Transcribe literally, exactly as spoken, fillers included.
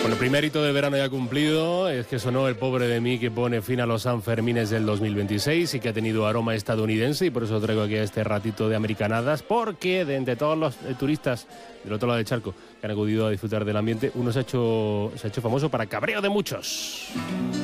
Bueno, el primer hito de verano ya cumplido, es que sonó El pobre de mí, que pone fin a los Sanfermines del dos mil veintiséis y que ha tenido aroma estadounidense, y por eso traigo aquí este ratito de americanadas, porque de entre todos los eh, turistas del otro lado del charco que han acudido a disfrutar del ambiente, uno se ha hecho, se ha hecho famoso para cabreo de muchos.